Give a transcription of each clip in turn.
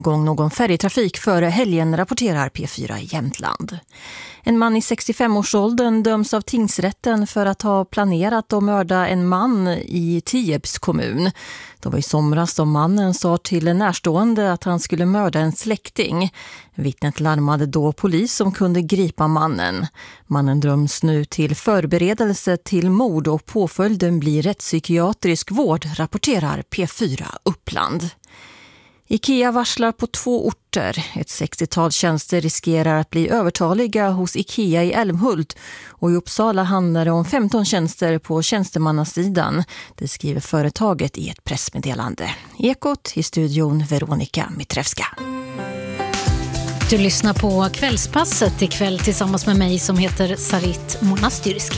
Gång någon färjetrafik före helgen, rapporterar P4 i Jämtland. En man i 65-årsåldern döms av tingsrätten för att ha planerat att mörda en man i Tierps kommun. Det var i somras som mannen sa till en närstående att han skulle mörda en släkting. Vittnet larmade då polis som kunde gripa mannen. Mannen döms nu till förberedelse till mord och påföljden blir rättspsykiatrisk vård, rapporterar P4 Uppland. IKEA varslar på 2 orter. Ett 60-tal tjänster riskerar att bli övertaliga hos IKEA i Älmhult. Och i Uppsala handlar det om 15 tjänster på tjänstemannasidan. Det skriver företaget i ett pressmeddelande. Ekot i studion Veronica Mitrevska. Du lyssnar på Kvällspasset ikväll tillsammans med mig som heter Sarit Monastyrski.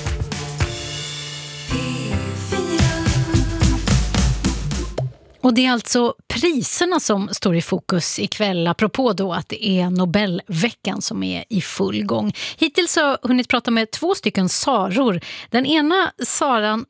Och det är alltså priserna som står i fokus ikväll, apropå då att det är Nobelveckan som är i full gång. Hittills har jag hunnit prata med 2 stycken Saror. Den ena Saran,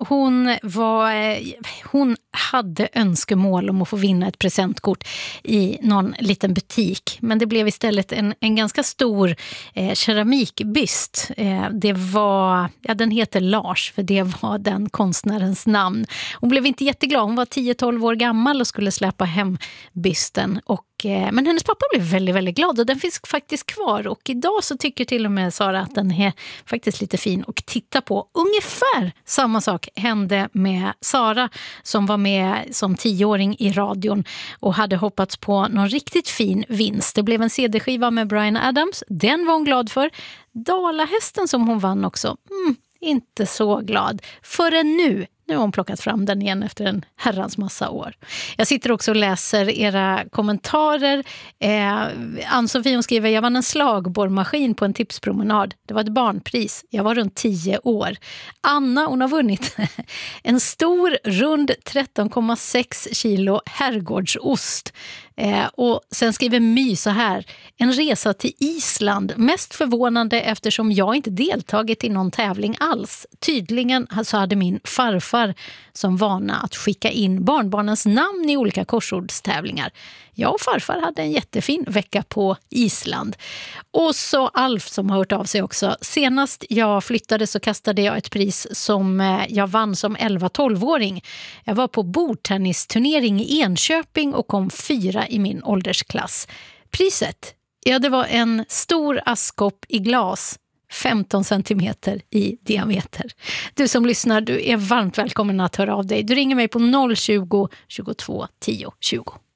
hon hade önskemål om att få vinna ett presentkort i någon liten butik. Men det blev istället en ganska stor keramikbyst. Den heter Lars, för det var den konstnärens namn. Hon blev inte jätteglad, hon var 10-12 år gammal och skulle släppa hem bysten. Men hennes pappa blev väldigt, väldigt glad och den finns faktiskt kvar. Och idag så tycker till och med Sara att den är faktiskt lite fin att titta på. Ungefär samma sak hände med Sara som var med som 10-åring i radion och hade hoppats på någon riktigt fin vinst. Det blev en CD-skiva med Bryan Adams. Den var hon glad för. Dalahästen som hon vann också. Inte så glad. Förrän nu har hon plockat fram den igen efter en herrans massa år. Jag sitter också och läser era kommentarer. Ann-Sofie hon skriver: jag vann en slagborrmaskin på en tipspromenad. Det var ett barnpris. Jag var runt 10 år. Anna hon har vunnit en stor rund 13,6 kilo herrgårdsost. Och sen skriver My så här: en resa till Island, mest förvånande eftersom jag inte deltagit i någon tävling alls. Tydligen så hade min farfar som vana att skicka in barnbarnens namn i olika korsordstävlingar. Jag och farfar hade en jättefin vecka på Island. Och så Alf som har hört av sig också. Senast jag flyttade så kastade jag ett pris som jag vann som 11-12-åring. Jag var på bordtennisturnering i Enköping och kom 4 i min åldersklass. Priset? Ja, det var en stor askkopp i glas. 15 centimeter i diameter. Du som lyssnar, du är varmt välkommen att höra av dig. Du ringer mig på 020 22 10 20.